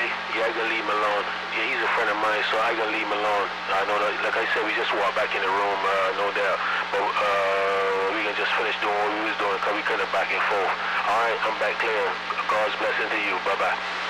anyway, yeah, I gotta leave him alone. Yeah, he's a friend of mine, so I gotta leave him alone. I know that, like I said, we just walked back in the room, no doubt. But we can just finish doing what we was doing, because we couldn't back and forth. All right, I'm back clear. God's blessing to you. Bye-bye.